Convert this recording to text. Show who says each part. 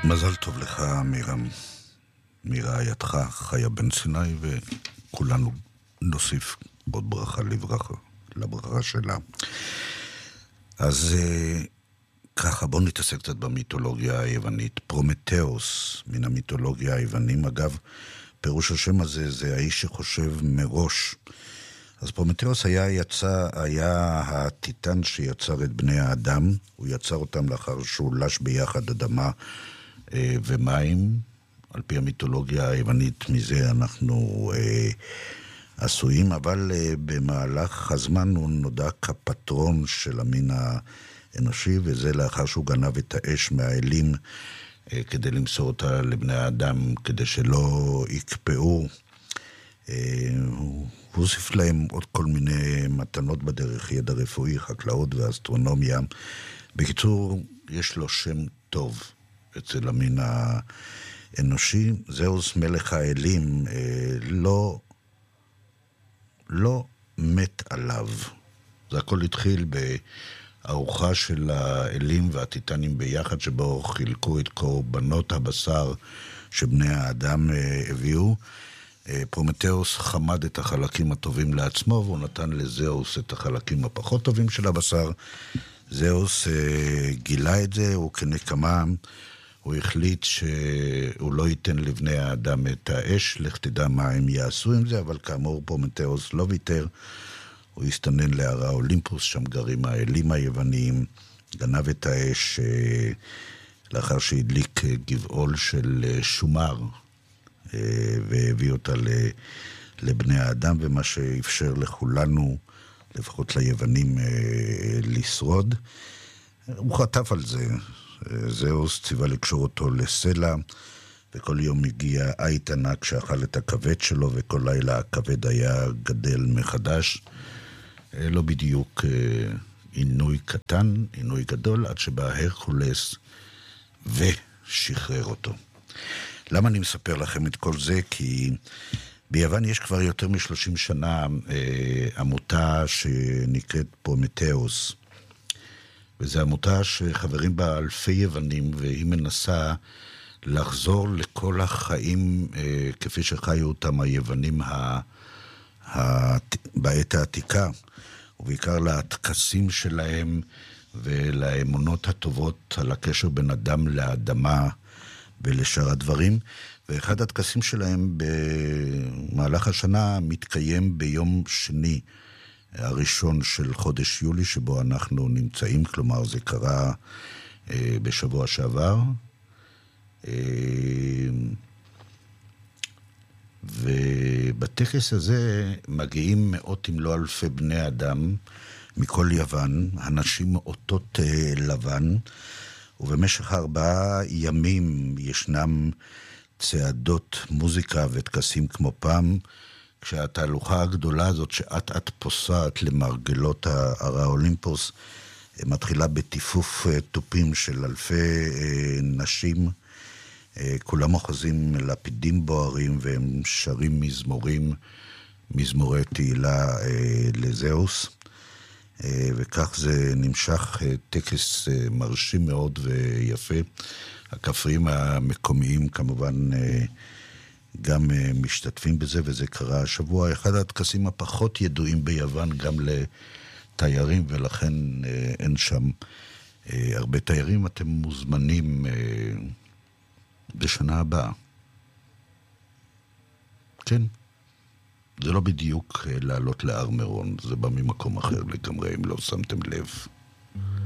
Speaker 1: מזל טוב לך, מירם, מרעייתך, חיה בן סיני, וכולנו נוסיף עוד ברכה לברכה שלה. אז ככה, בואו נתעסק קצת במיתולוגיה היוונית. פרומטאוס, מן המיתולוגיה היוונים, אגב, פירוש השם הזה זה האיש שחושב מראש. אז פרומטאוס היה הטיטן שיצר את בני האדם, הוא יצר אותם לאחר שהוא לש ביחד אדמה ומים. על פי המיתולוגיה היוונית מזה אנחנו עשויים, אבל במהלך הזמן הוא נודע כפטרון של המין האנושי, וזה לאחר שהוא גנב את האש מהאלים כדי למסור אותה לבני האדם, כדי שלא יקפאו. הוא הוסיף להם עוד כל מיני מתנות בדרך, ידע רפואי, חקלאות ואסטרונומיה. בקיצור, יש לו שם טוב אצל המין האנושי. זהוס מלך האלים לא מת עליו. זה הכל התחיל בארוחה של האלים והטיטנים ביחד, שבו חילקו את קורבנות הבשר שבני האדם הביאו. פרומטאוס חמד את החלקים הטובים לעצמו, והוא נתן לזהוס את החלקים הפחות טובים של הבשר. זהוס גילה את זה, הוא כנקמה, הוא החליט שהוא לא ייתן לבני האדם את האש, לך תדע מה הם יעשו עם זה, אבל כאמור פרומטאוס לא ויתר, הוא הסתנן להר האולימפוס, שם גרים האלים היווניים, גנב את האש לאחר שהדליק גבעול של שומר, והביא אותה לבני האדם, ומה שאפשר לכולנו, לפחות ליוונים, לשרוד. הוא חטף על זה. זהוס ציווה לקשור אותו לסלע, וכל יום הגיע עית ענק שאכל את הכבד שלו, וכל לילה הכבד היה גדל מחדש. לא בדיוק עינוי קטן, עינוי גדול, עד שבא הרקולס ושחרר אותו. למה אני מספר לכם את כל זה? כי ביוון יש כבר יותר מ-30 שנה עמותה שנקראת פרומטאוס, וזו עמותה שחברים בה אלפי יוונים, והיא מנסה לחזור לכל החיים כפי שחיו אותם היוונים בעת העתיקה, ובעיקר לטקסים שלהם ולאמונות הטובות על הקשר בין אדם לאדמה ולשאר הדברים. ואחד הטקסים שלהם במהלך השנה מתקיים ביום שני הראשון של חודש יולי, שבו אנחנו נמצאים, כלומר זה קרה בשבוע שעבר. ובטקס הזה מגיעים מאות אם לא אלפי בני אדם מכל יוון, אנשים מאותות לבן, ובמשך 4 ימים ישנם צעדות, מוזיקה וטקסים כמו פעם, כשהתהלוכה הגדולה הזאת שאת פוסעת למרגלות הר האולימפוס מתחילה בטיפוף טופים של אלפי נשים, כולם אוחזים לפידים בוערים והם שרים מזמורי תהילה לזהוס, וכך זה נמשך, טקס מרשים מאוד ויפה. הכפריים המקומיים כמובן גם משתתפים בזה, וזה קרה השבוע. אחד הטקסים הפחות ידועים ביוון גם לתיירים, ולכן אין שם הרבה תיירים. אתם מוזמנים בשנה הבאה. כן, זה לא בדיוק לעלות להר מירון, זה בא ממקום אחר לגמרי, אם לא שמתם לב.